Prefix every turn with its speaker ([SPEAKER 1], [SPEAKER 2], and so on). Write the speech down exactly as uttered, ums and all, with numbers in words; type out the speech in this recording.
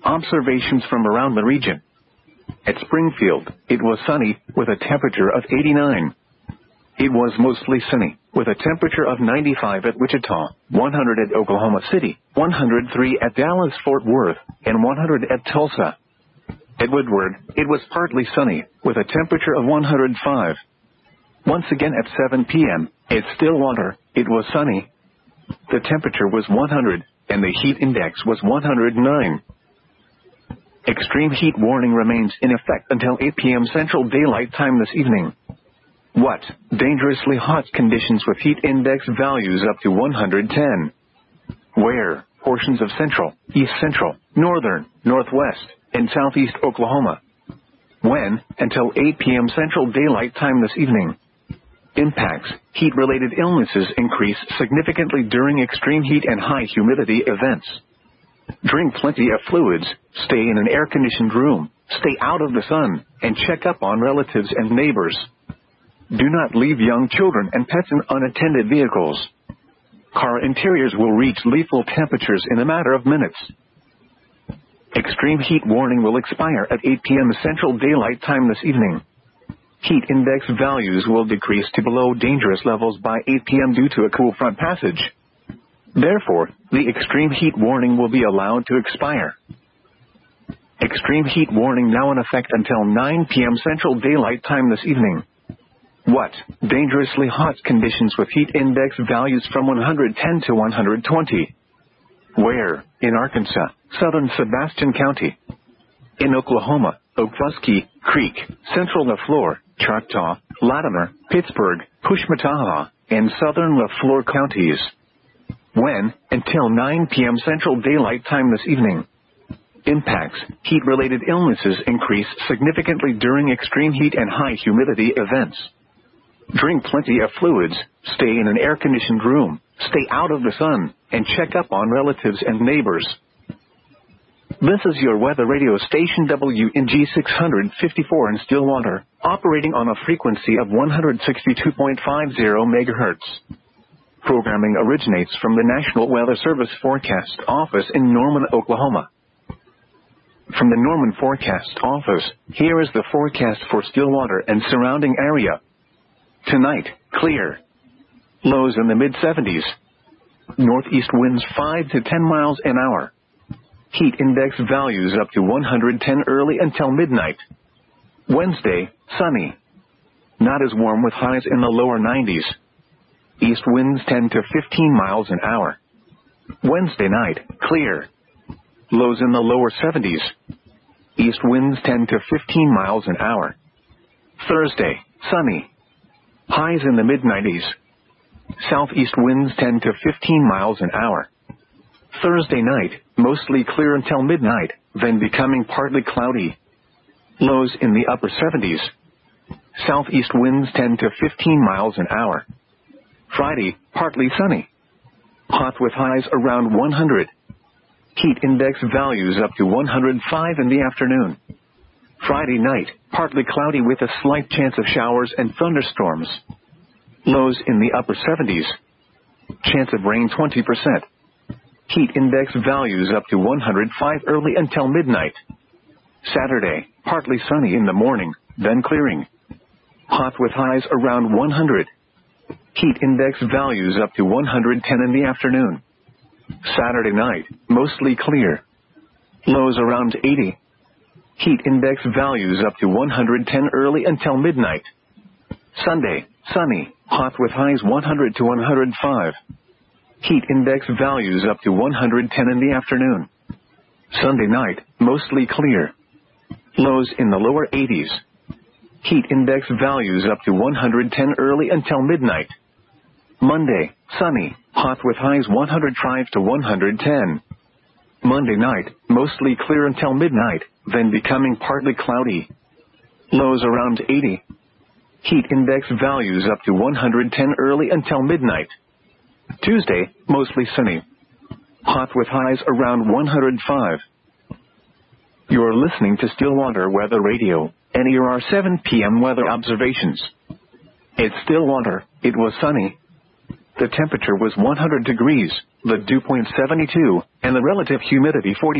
[SPEAKER 1] Observations from around the region. At Springfield, it was sunny, with a temperature of eighty-nine. It was mostly sunny, with a temperature of ninety-five at Wichita, one hundred at Oklahoma City, one hundred three at Dallas-Fort Worth, and one hundred at Tulsa. At Woodward, it was partly sunny, with a temperature of one hundred five. Once again at seven p m, at Stillwater, it was sunny. The temperature was one hundred, and the heat index was one hundred nine. Extreme heat warning remains in effect until eight p m Central Daylight Time this evening. What? Dangerously hot conditions with heat index values up to one hundred ten. Where? Portions of central, east central, northern, northwest, and southeast Oklahoma. When? Until eight p m Central Daylight Time this evening. Impacts. Heat-related illnesses increase significantly during extreme heat and high humidity events. Drink plenty of fluids, stay in an air-conditioned room, stay out of the sun, and check up on relatives and neighbors. Do not leave young children and pets in unattended vehicles. Car interiors will reach lethal temperatures in a matter of minutes. Extreme heat warning will expire at eight p m Central Daylight Time this evening. Heat index values will decrease to below dangerous levels by eight p m due to a cool front passage. Therefore, the extreme heat warning will be allowed to expire. Extreme heat warning now in effect until nine p m Central Daylight Time this evening. What? Dangerously hot conditions with heat index values from one hundred ten to one hundred twenty. Where? In Arkansas, southern Sebastian County. In Oklahoma, Okfuskee, Creek, Central LaFleur, Choctaw, Latimer, Pittsburgh, Pushmataha, and southern LaFleur counties. When? Until nine p m Central Daylight Time this evening. Impacts. Heat-related illnesses increase significantly during extreme heat and high humidity events. Drink plenty of fluids, stay in an air-conditioned room, stay out of the sun, and check up on relatives and neighbors. This is your weather radio station W N G six fifty-four in Stillwater, operating on a frequency of one hundred sixty-two point five zero megahertz. Programming originates from the National Weather Service Forecast Office in Norman, Oklahoma. From the Norman Forecast Office, here is the forecast for Stillwater and surrounding area. Tonight, clear. Lows in the mid seventies. Northeast winds five to ten miles an hour. Heat index values up to one hundred ten early until midnight. Wednesday, sunny. Not as warm with highs in the lower nineties. East winds ten to fifteen miles an hour. Wednesday night, clear. Lows in the lower seventies. East winds ten to fifteen miles an hour. Thursday, sunny. Highs in the mid nineties. Southeast winds ten to fifteen miles an hour. Thursday night, mostly clear until midnight, then becoming partly cloudy. Lows in the upper seventies. Southeast winds ten to fifteen miles an hour. Friday, partly sunny. Hot with highs around one hundred. Heat index values up to one hundred five in the afternoon. Friday night, partly cloudy with a slight chance of showers and thunderstorms. Lows in the upper seventies. Chance of rain twenty percent. Heat index values up to one hundred five early until midnight. Saturday, partly sunny in the morning, then clearing. Hot with highs around one hundred. Heat index values up to one hundred ten in the afternoon. Saturday night, mostly clear. Lows around eighty. Heat index values up to one hundred ten early until midnight. Sunday, sunny, hot with highs one hundred to one hundred five. Heat index values up to one hundred ten in the afternoon. Sunday night, mostly clear. Lows in the lower eighties. Heat index values up to one hundred ten early until midnight. Monday, sunny, hot with highs one hundred five to one hundred ten. Monday night, mostly clear until midnight, then becoming partly cloudy. Lows around eighty. Heat index values up to one hundred ten early until midnight. Tuesday, mostly sunny. Hot with highs around one hundred five. You're listening to Stillwater Weather Radio, and here are seven p m weather observations. At Stillwater, it was sunny. The temperature was one hundred degrees, the dew point seventy-two, and the relative humidity forty percent.